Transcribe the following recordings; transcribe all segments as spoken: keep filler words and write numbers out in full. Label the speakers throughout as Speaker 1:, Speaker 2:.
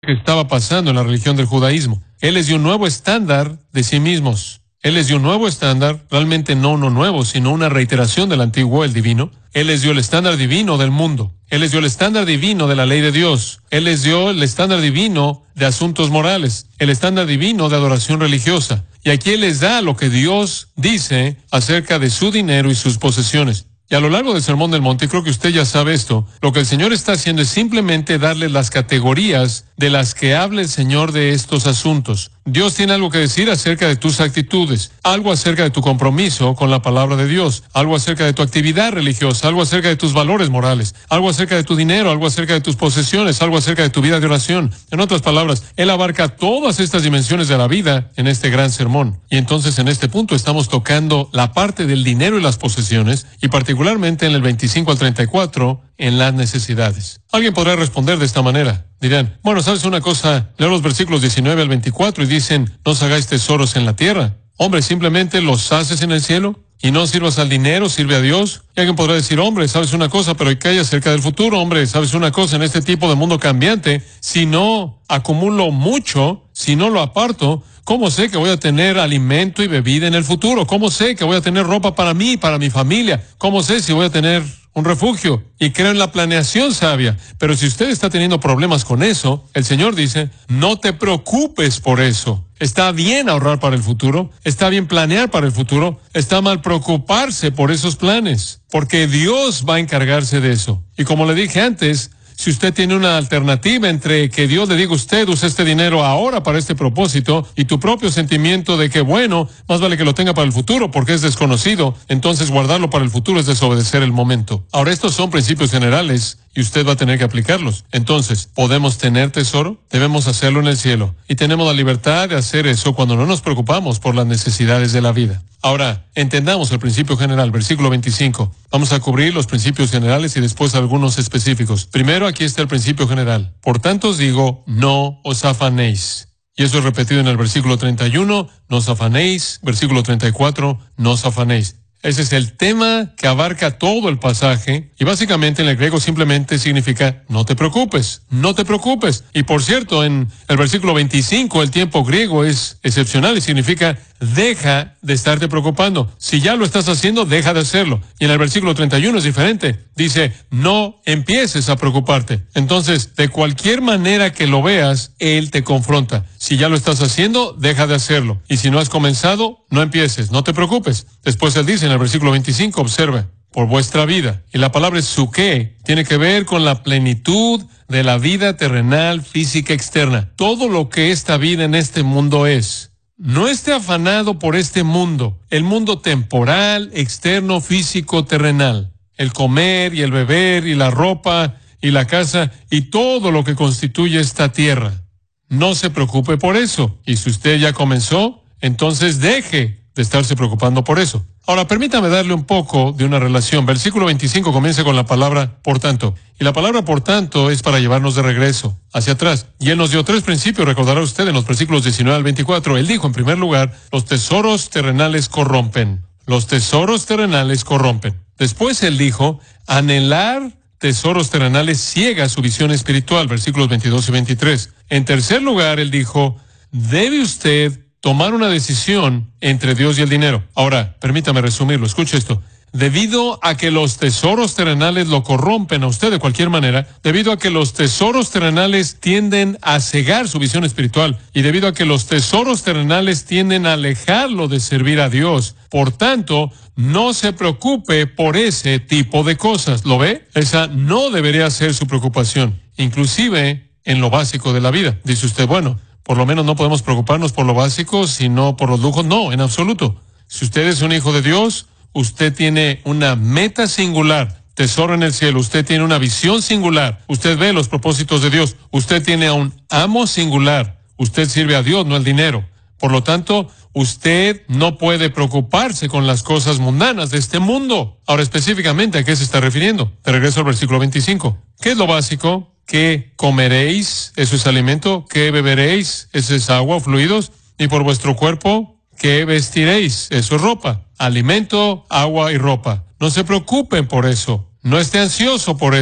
Speaker 1: que estaba pasando en la religión del judaísmo. Él les dio un nuevo estándar de sí mismos. Él les dio un nuevo estándar, realmente no uno nuevo, sino una reiteración del antiguo, el divino. Él les dio el estándar divino del mundo. Él les dio el estándar divino de la ley de Dios. Él les dio el estándar divino de asuntos morales, el estándar divino de adoración religiosa. Y aquí Él les da lo que Dios dice acerca de su dinero y sus posesiones. Y a lo largo del Sermón del Monte, creo que usted ya sabe esto, lo que el Señor está haciendo es simplemente darle las categorías de las que habla el Señor de estos asuntos. Dios tiene algo que decir acerca de tus actitudes, algo acerca de tu compromiso con la palabra de Dios, algo acerca de tu actividad religiosa, algo acerca de tus valores morales, algo acerca de tu dinero, algo acerca de tus posesiones, algo acerca de tu vida de oración. En otras palabras, Él abarca todas estas dimensiones de la vida en este gran sermón. Y entonces en este punto estamos tocando la parte del dinero y las posesiones, y particularmente en el veinticinco al treinta y cuatro, en las necesidades. Alguien podrá responder de esta manera. Dirán, bueno, ¿sabes una cosa? Leo los versículos diecinueve al veinticuatro y dicen, no os hagáis tesoros en la tierra. Hombre, simplemente los haces en el cielo y no sirvas al dinero, sirve a Dios. Y alguien podrá decir, hombre, ¿sabes una cosa? Pero ¿qué hay acerca del futuro? Hombre, ¿sabes una cosa? En este tipo de mundo cambiante, si no acumulo mucho, si no lo aparto, ¿cómo sé que voy a tener alimento y bebida en el futuro? ¿Cómo sé que voy a tener ropa para mí y para mi familia? ¿Cómo sé si voy a tener un refugio? Y creo en la planeación sabia. Pero si usted está teniendo problemas con eso, el Señor dice, no te preocupes por eso. Está bien ahorrar para el futuro, está bien planear para el futuro, está mal preocuparse por esos planes, porque Dios va a encargarse de eso. Y como le dije antes, si usted tiene una alternativa entre que Dios le diga a usted, use este dinero ahora para este propósito, y tu propio sentimiento de que, bueno, más vale que lo tenga para el futuro porque es desconocido, entonces guardarlo para el futuro es desobedecer el momento. Ahora, estos son principios generales y usted va a tener que aplicarlos. Entonces, ¿podemos tener tesoro? Debemos hacerlo en el cielo. Y tenemos la libertad de hacer eso cuando no nos preocupamos por las necesidades de la vida. Ahora, entendamos el principio general, versículo veinticinco. Vamos a cubrir los principios generales y después algunos específicos. Primero, aquí está el principio general. Por tanto os digo, no os afanéis. Y eso es repetido en el versículo treinta y uno, no os afanéis. Versículo treinta y cuatro, no os afanéis. Ese es el tema que abarca todo el pasaje y básicamente en el griego simplemente significa no te preocupes, no te preocupes. Y por cierto, en el versículo veinticinco el tiempo griego es excepcional y significa deja de estarte preocupando. Si ya lo estás haciendo, deja de hacerlo. Y en el versículo treinta y uno es diferente. Dice, no empieces a preocuparte. Entonces, de cualquier manera que lo veas, Él te confronta. Si ya lo estás haciendo, deja de hacerlo. Y si no has comenzado, no empieces, no te preocupes. Después Él dice en el versículo veinticinco, observe, por vuestra vida. Y la palabra suke tiene que ver con la plenitud de la vida terrenal, física, externa. Todo lo que esta vida en este mundo es. No esté afanado por este mundo, el mundo temporal, externo, físico, terrenal. El comer y el beber y la ropa y la casa y todo lo que constituye esta tierra. No se preocupe por eso. Y si usted ya comenzó, entonces deje de estarse preocupando por eso. Ahora, permítame darle un poco de una relación. Versículo veinticinco comienza con la palabra por tanto. Y la palabra por tanto es para llevarnos de regreso, hacia atrás. Y Él nos dio tres principios, recordará usted, en los versículos diecinueve al veinticuatro. Él dijo, en primer lugar, los tesoros terrenales corrompen. Los tesoros terrenales corrompen. Después Él dijo, anhelar tesoros terrenales ciega su visión espiritual. Versículos veintidós y veintitrés. En tercer lugar, Él dijo, debe usted tomar una decisión entre Dios y el dinero. Ahora, permítame resumirlo, escuche esto. Debido a que los tesoros terrenales lo corrompen a usted de cualquier manera, debido a que los tesoros terrenales tienden a cegar su visión espiritual, y debido a que los tesoros terrenales tienden a alejarlo de servir a Dios, por tanto, no se preocupe por ese tipo de cosas. ¿Lo ve? Esa no debería ser su preocupación, inclusive en lo básico de la vida. Dice usted, bueno, por lo menos no podemos preocuparnos por lo básico, sino por los lujos. No, en absoluto. Si usted es un hijo de Dios, usted tiene una meta singular, tesoro en el cielo. Usted tiene una visión singular. Usted ve los propósitos de Dios. Usted tiene a un amo singular. Usted sirve a Dios, no al dinero. Por lo tanto, usted no puede preocuparse con las cosas mundanas de este mundo. Ahora, específicamente, ¿a qué se está refiriendo? Te regreso al versículo veinticinco. ¿Qué es lo básico? ¿Qué comeréis? Eso es alimento. ¿Qué beberéis? Eso es agua o fluidos. Y por vuestro cuerpo, ¿qué vestiréis? Eso es ropa. Alimento, agua y ropa. No se preocupen por eso. No esté ansioso por eso.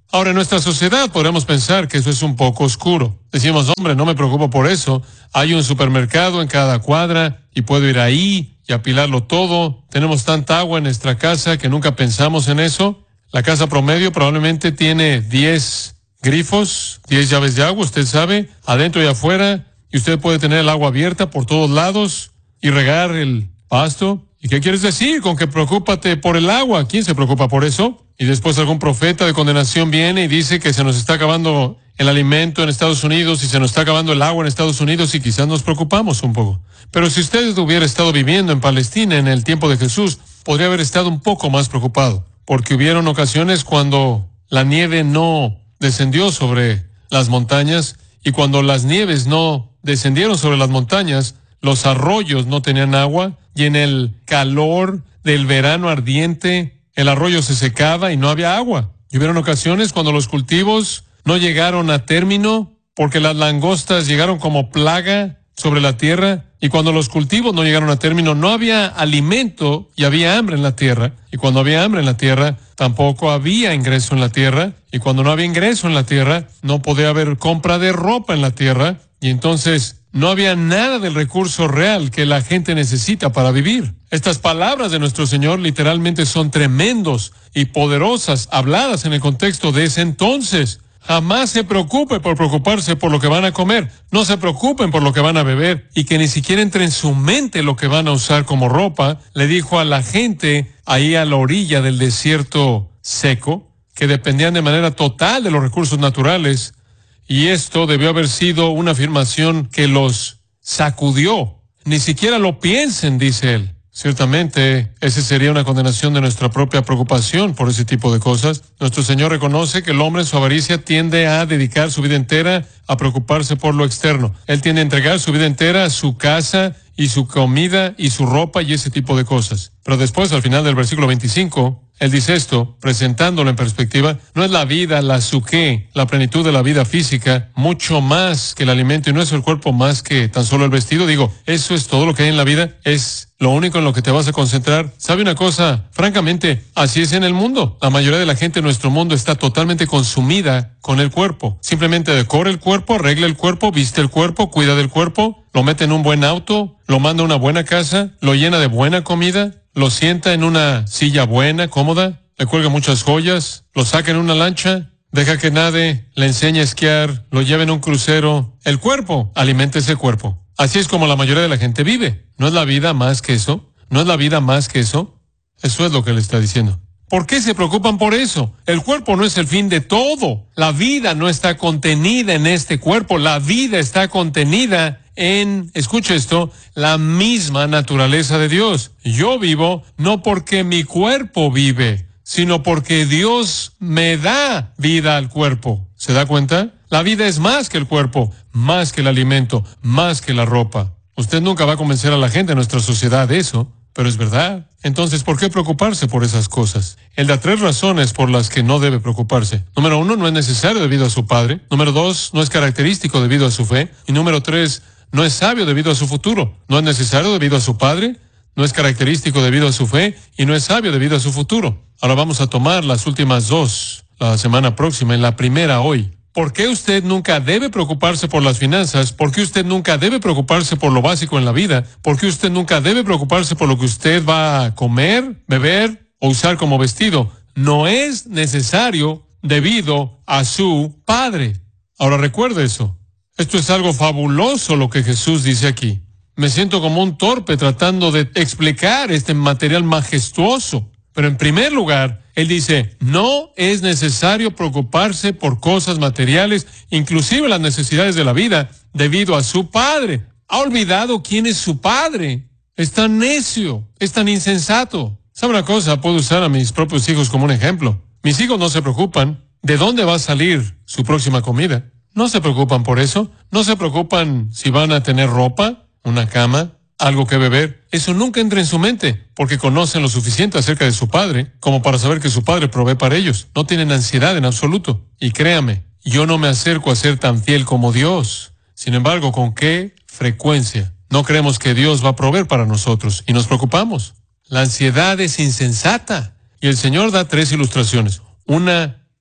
Speaker 1: Ahora, en nuestra sociedad podríamos pensar que eso es un poco oscuro. Decimos, hombre, no me preocupo por eso. Hay un supermercado en cada cuadra y puedo ir ahí y apilarlo todo. Tenemos tanta agua en nuestra casa que nunca pensamos en eso. La casa promedio probablemente tiene diez grifos, diez llaves de agua, usted sabe, adentro y afuera. Y usted puede tener el agua abierta por todos lados y regar el pasto. ¿Y qué quieres decir con que preocúpate por el agua? ¿Quién se preocupa por eso? Y después algún profeta de condenación viene y dice que se nos está acabando el alimento en Estados Unidos y se nos está acabando el agua en Estados Unidos y quizás nos preocupamos un poco. Pero si usted hubiera estado viviendo en Palestina en el tiempo de Jesús, podría haber estado un poco más preocupado, porque hubieron ocasiones cuando la nieve no descendió sobre las montañas y cuando las nieves no descendieron sobre las montañas, los arroyos no tenían agua y en el calor del verano ardiente el arroyo se secaba y no había agua. Y hubieron ocasiones cuando los cultivos no llegaron a término porque las langostas llegaron como plaga sobre la tierra y cuando los cultivos no llegaron a término no había alimento y había hambre en la tierra. Y cuando había hambre en la tierra tampoco había ingreso en la tierra y cuando no había ingreso en la tierra no podía haber compra de ropa en la tierra y entonces no había nada del recurso real que la gente necesita para vivir. Estas palabras de nuestro Señor literalmente son tremendos y poderosas, habladas en el contexto de ese entonces. Jamás se preocupe por preocuparse por lo que van a comer. No se preocupen por lo que van a beber y que ni siquiera entre en su mente lo que van a usar como ropa. Le dijo a la gente ahí a la orilla del desierto seco que dependían de manera total de los recursos naturales. Y esto debió haber sido una afirmación que los sacudió. Ni siquiera lo piensen, dice él. Ciertamente, esa sería una condenación de nuestra propia preocupación por ese tipo de cosas. Nuestro Señor reconoce que el hombre en su avaricia tiende a dedicar su vida entera a preocuparse por lo externo. Él tiende a entregar su vida entera a su casa y su comida y su ropa y ese tipo de cosas. Pero después, al final del versículo veinticinco, él dice esto, presentándolo en perspectiva, no es la vida, la suqué, la plenitud de la vida física, mucho más que el alimento, y no es el cuerpo más que tan solo el vestido. Digo, eso es todo lo que hay en la vida, es lo único en lo que te vas a concentrar. ¿Sabe una cosa? Francamente, así es en el mundo. La mayoría de la gente en nuestro mundo está totalmente consumida con el cuerpo. Simplemente decora el cuerpo, arregla el cuerpo, viste el cuerpo, cuida del cuerpo, lo mete en un buen auto, lo manda a una buena casa, lo llena de buena comida, lo sienta en una silla buena, cómoda, le cuelga muchas joyas, lo saca en una lancha, deja que nade, le enseña a esquiar, lo lleva en un crucero. El cuerpo, alimenta ese cuerpo. Así es como la mayoría de la gente vive. ¿No es la vida más que eso? ¿No es la vida más que eso? Eso es lo que le está diciendo. ¿Por qué se preocupan por eso? El cuerpo no es el fin de todo. La vida no está contenida en este cuerpo. La vida está contenida en, escuche esto, la misma naturaleza de Dios. Yo vivo no porque mi cuerpo vive, sino porque Dios me da vida al cuerpo. ¿Se da cuenta? La vida es más que el cuerpo, más que el alimento, más que la ropa. Usted nunca va a convencer a la gente en nuestra sociedad de eso, pero es verdad. Entonces, ¿por qué preocuparse por esas cosas? Él da tres razones por las que no debe preocuparse. Número uno, no es necesario debido a su padre. Número dos, no es característico debido a su fe. Y número tres, no es sabio debido a su futuro. No es necesario debido a su padre, no es característico debido a su fe y no es sabio debido a su futuro. Ahora vamos a tomar las últimas dos la semana próxima y la primera hoy. ¿Por qué usted nunca debe preocuparse por las finanzas? ¿Por qué usted nunca debe preocuparse por lo básico en la vida? ¿Por qué usted nunca debe preocuparse por lo que usted va a comer, beber o usar como vestido? No es necesario debido a su padre. Ahora recuerde eso. Esto es algo fabuloso lo que Jesús dice aquí. Me siento como un torpe tratando de explicar este material majestuoso. Pero en primer lugar, él dice, no es necesario preocuparse por cosas materiales, inclusive las necesidades de la vida, debido a su padre. ¿Ha olvidado quién es su padre? Es tan necio, es tan insensato. ¿Sabe una cosa? Puedo usar a mis propios hijos como un ejemplo. Mis hijos no se preocupan de dónde va a salir su próxima comida. No se preocupan por eso. No se preocupan si van a tener ropa, una cama, algo que beber. Eso nunca entra en su mente, porque conocen lo suficiente acerca de su padre como para saber que su padre provee para ellos. No tienen ansiedad en absoluto. Y créame, yo no me acerco a ser tan fiel como Dios. Sin embargo, ¿con qué frecuencia no creemos que Dios va a proveer para nosotros y nos preocupamos? La ansiedad es insensata. Y el Señor da tres ilustraciones. Una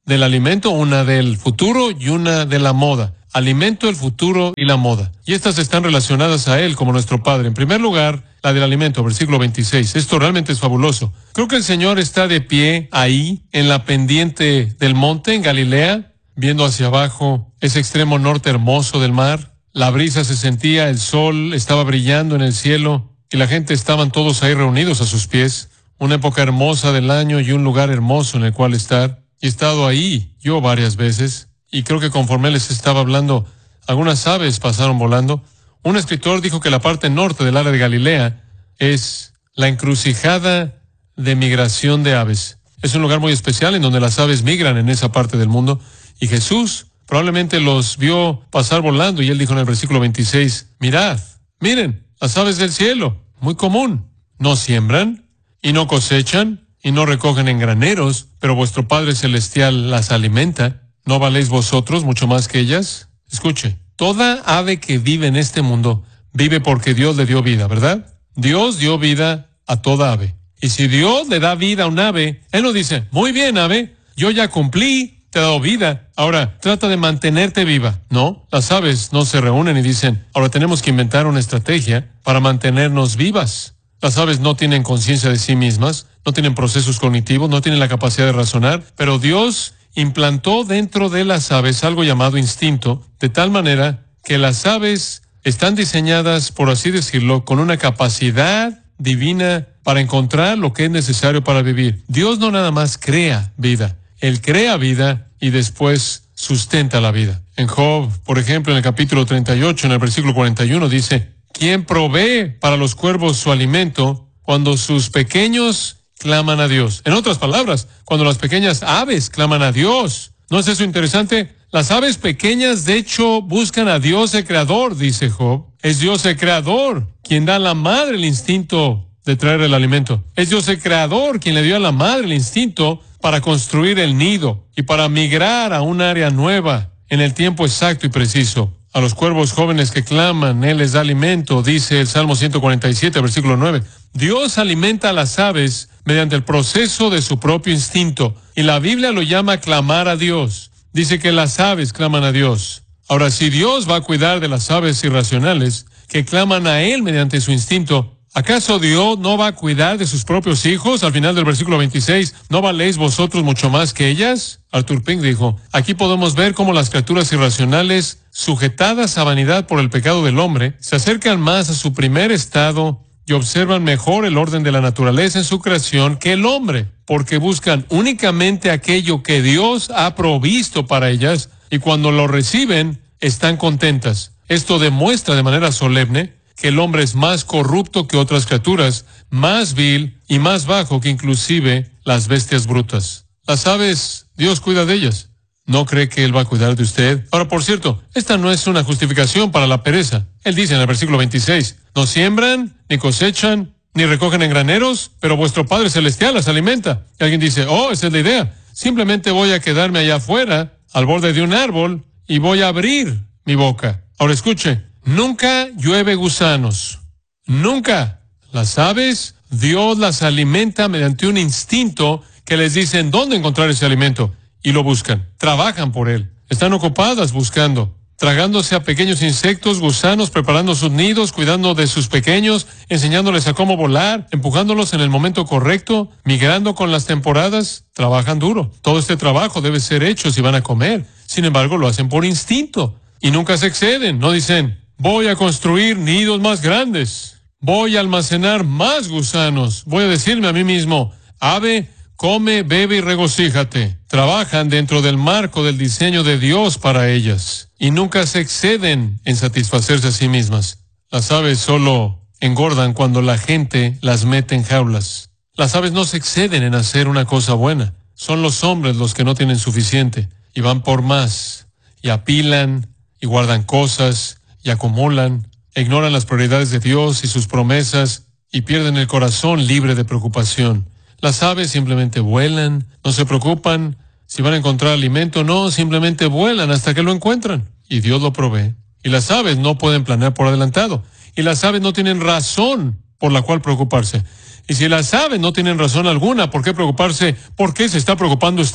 Speaker 1: del alimento, una del futuro y una de la moda. Alimento, el futuro y la moda. Y estas están relacionadas a Él como nuestro Padre. En primer lugar, la del alimento, versículo veintiséis. Esto realmente es fabuloso. Creo que el Señor está de pie ahí, en la pendiente del monte, en Galilea, viendo hacia abajo ese extremo norte hermoso del mar. La brisa se sentía, el sol estaba brillando en el cielo y la gente estaban todos ahí reunidos a sus pies. Una época hermosa del año y un lugar hermoso en el cual estar. Y he estado ahí yo varias veces. Y creo que conforme les estaba hablando, algunas aves pasaron volando. Un escritor dijo que la parte norte del área de Galilea es la encrucijada de migración de aves. Es un lugar muy especial en donde las aves migran en esa parte del mundo. Y Jesús probablemente los vio pasar volando y él dijo en el versículo veintiséis, mirad, miren, las aves del cielo, muy común. No siembran y no cosechan y no recogen en graneros, pero vuestro Padre Celestial las alimenta. ¿No valéis vosotros mucho más que ellas? Escuche, toda ave que vive en este mundo vive porque Dios le dio vida, ¿verdad? Dios dio vida a toda ave. Y si Dios le da vida a un ave, Él no dice, muy bien, ave, yo ya cumplí, te he dado vida, ahora trata de mantenerte viva. No, las aves no se reúnen y dicen, ahora tenemos que inventar una estrategia para mantenernos vivas. Las aves no tienen conciencia de sí mismas, no tienen procesos cognitivos, no tienen la capacidad de razonar, pero Dios implantó dentro de las aves algo llamado instinto, de tal manera que las aves están diseñadas, por así decirlo, con una capacidad divina para encontrar lo que es necesario para vivir. Dios no nada más crea vida, Él crea vida y después sustenta la vida. En Job, por ejemplo, en el capítulo treinta y ocho, en el versículo cuarenta y uno, dice, ¿quién provee para los cuervos su alimento cuando sus pequeños claman a Dios? En otras palabras, cuando las pequeñas aves claman a Dios. ¿No es eso interesante? Las aves pequeñas, de hecho, buscan a Dios el Creador, dice Job. Es Dios el Creador quien da a la madre el instinto de traer el alimento. Es Dios el Creador quien le dio a la madre el instinto para construir el nido y para migrar a un área nueva en el tiempo exacto y preciso. A los cuervos jóvenes que claman, Él les da alimento, dice el Salmo ciento cuarenta y siete, versículo nueve. Dios alimenta a las aves mediante el proceso de su propio instinto, y la Biblia lo llama clamar a Dios. Dice que las aves claman a Dios. Ahora, si Dios va a cuidar de las aves irracionales que claman a Él mediante su instinto, ¿acaso Dios no va a cuidar de sus propios hijos? Al final del versículo veintiséis, ¿no valéis vosotros mucho más que ellas? Arthur Pink dijo, aquí podemos ver cómo las criaturas irracionales, sujetadas a vanidad por el pecado del hombre, se acercan más a su primer estado y observan mejor el orden de la naturaleza en su creación que el hombre, porque buscan únicamente aquello que Dios ha provisto para ellas, y cuando lo reciben, están contentas. Esto demuestra de manera solemne que el hombre es más corrupto que otras criaturas, más vil y más bajo que inclusive las bestias brutas. Las aves, Dios cuida de ellas. ¿No cree que Él va a cuidar de usted? Ahora, por cierto, esta no es una justificación para la pereza. Él dice en el versículo veintiséis, no siembran, ni cosechan, ni recogen en graneros, pero vuestro Padre Celestial las alimenta. Y alguien dice, oh, esa es la idea. Simplemente voy a quedarme allá afuera, al borde de un árbol, y voy a abrir mi boca. Ahora escuche, nunca llueve gusanos. Nunca. Las aves, Dios las alimenta mediante un instinto que les dice en dónde encontrar ese alimento. Y lo buscan, trabajan por él, están ocupadas buscando, tragándose a pequeños insectos, gusanos, preparando sus nidos, cuidando de sus pequeños, enseñándoles a cómo volar, empujándolos en el momento correcto, migrando con las temporadas, trabajan duro. Todo este trabajo debe ser hecho si van a comer. Sin embargo, lo hacen por instinto y nunca se exceden. No dicen, voy a construir nidos más grandes, voy a almacenar más gusanos, voy a decirme a mí mismo, ave, come, bebe y regocíjate. Trabajan dentro del marco del diseño de Dios para ellas y nunca se exceden en satisfacerse a sí mismas. Las aves solo engordan cuando la gente las mete en jaulas. Las aves no se exceden en hacer una cosa buena. Son los hombres los que no tienen suficiente y van por más y apilan y guardan cosas y acumulan, e ignoran las prioridades de Dios y sus promesas y pierden el corazón libre de preocupación. Las aves simplemente vuelan, no se preocupan si van a encontrar alimento, no, simplemente vuelan hasta que lo encuentran. Y Dios lo provee. Y las aves no pueden planear por adelantado. Y las aves no tienen razón por la cual preocuparse. Y si las aves no tienen razón alguna por qué preocuparse, ¿por qué se está preocupando usted?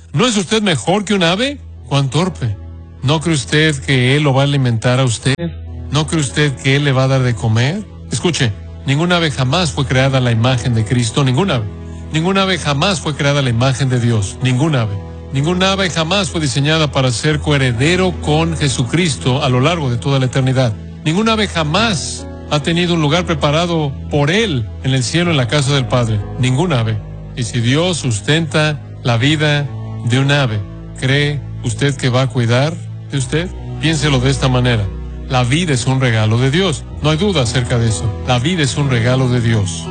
Speaker 1: ¿No es usted mejor que un ave? ¡Cuán torpe! ¿No cree usted que Él lo va a alimentar a usted? ¿No cree usted que Él le va a dar de comer? Escuche, ningún ave jamás fue creada a la imagen de Cristo, ningún ave. Ningún ave jamás fue creada a la imagen de Dios, ningún ave. Ningún ave jamás fue diseñada para ser coheredero con Jesucristo a lo largo de toda la eternidad. Ningún ave jamás ha tenido un lugar preparado por Él en el cielo, en la casa del Padre. Ningún ave. Y si Dios sustenta la vida de un ave, ¿cree usted que va a cuidar de usted? Piénselo de esta manera. La vida es un regalo de Dios. No hay duda acerca de eso. La vida es un regalo de Dios.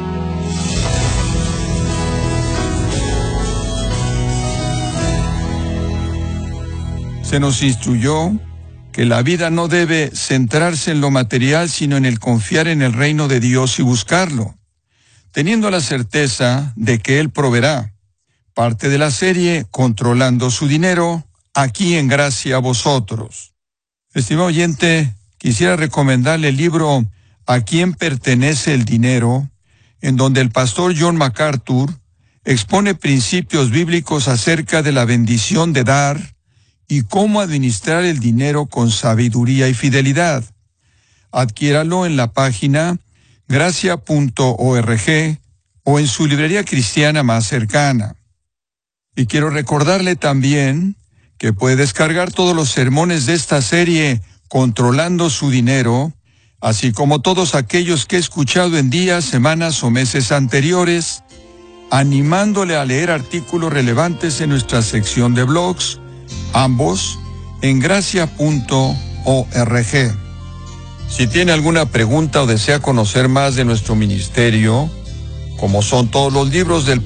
Speaker 2: Se nos instruyó que la vida no debe centrarse en lo material, sino en el confiar en el reino de Dios y buscarlo, teniendo la certeza de que Él proveerá. Parte de la serie Controlando su dinero, aquí en Gracia a Vosotros. Estimado oyente, quisiera recomendarle el libro ¿A quién pertenece el dinero?, en donde el pastor John MacArthur expone principios bíblicos acerca de la bendición de dar y cómo administrar el dinero con sabiduría y fidelidad. Adquiéralo en la página gracia punto org o en su librería cristiana más cercana. Y quiero recordarle también que puede descargar todos los sermones de esta serie Controlando su dinero, así como todos aquellos que he escuchado en días, semanas o meses anteriores, animándole a leer artículos relevantes en nuestra sección de blogs, ambos en gracia punto org. Si tiene alguna pregunta o desea conocer más de nuestro ministerio, como son todos los libros del